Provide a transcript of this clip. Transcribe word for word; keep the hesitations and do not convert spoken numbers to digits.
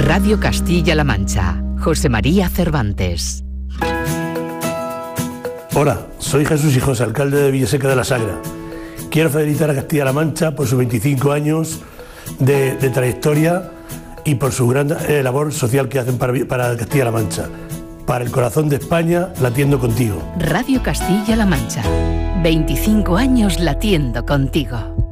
Radio Castilla-La Mancha. José María Cervantes. Hola, soy Jesús Hijos, alcalde de Villaseca de la Sagra. Quiero felicitar a Castilla-La Mancha por sus veinticinco años de, de trayectoria y por su gran eh, labor social que hacen para, para Castilla-La Mancha. Para el corazón de España, latiendo contigo. Radio Castilla-La Mancha. veinticinco años latiendo contigo.